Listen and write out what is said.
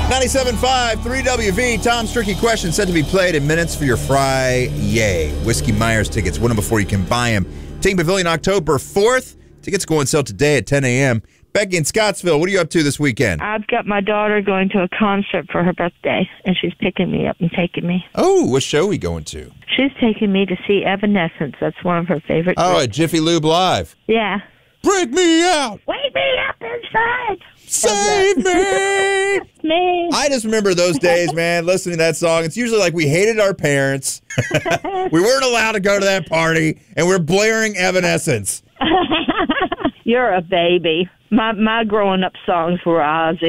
97.5, 3WV. Tom's Tricky Question set to be played in minutes for your Fry-Yay. Whiskey Myers tickets. Win them before you can buy them. Ting Pavilion, October 4th. Tickets go on sale today at 10 a.m. Becky in Scottsville, what are you up to this weekend? I've got my daughter going to a concert for her birthday, and she's picking me up and taking me. Oh, what show are we going to? She's taking me to see Evanescence. That's one of her favorite Oh, groups. at Jiffy Lube Live. Yeah. Break me out! Wake me up inside! Save me! Me. I just remember those days, man, listening to that song. It's usually like we hated our parents. We weren't allowed to go to that party, and we're blaring Evanescence. You're a baby. My growing up songs were Ozzy.